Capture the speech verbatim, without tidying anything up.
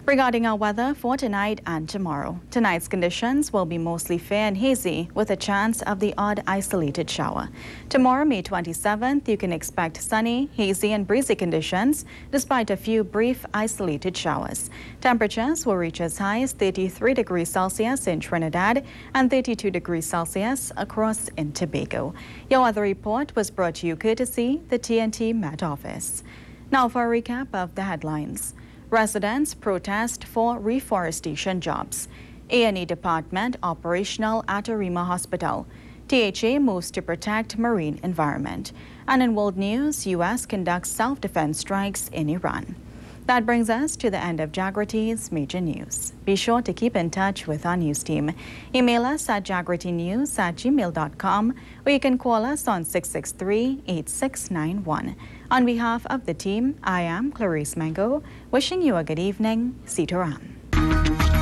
Regarding our weather for tonight and tomorrow, tonight's conditions will be mostly fair and hazy with a chance of the odd isolated shower. Tomorrow, May twenty-seventh, you can expect sunny, hazy and breezy conditions despite a few brief isolated showers. Temperatures will reach as high as thirty-three degrees Celsius in Trinidad and thirty-two degrees Celsius across in Tobago. Your weather report was brought to you courtesy the T N T Met Office. Now for a recap of the headlines. Residents protest for reforestation jobs. A and E department operational at Arima Hospital. T H A moves to protect marine environment. And in world news, U S conducts self-defense strikes in Iran. That brings us to the end of Jagriti's major news. Be sure to keep in touch with our news team. Email us at jagritinews at gmail dot com or you can call us on six six three, eight six nine one. On behalf of the team, I am Clarice Mango, wishing you a good evening. Sitaram.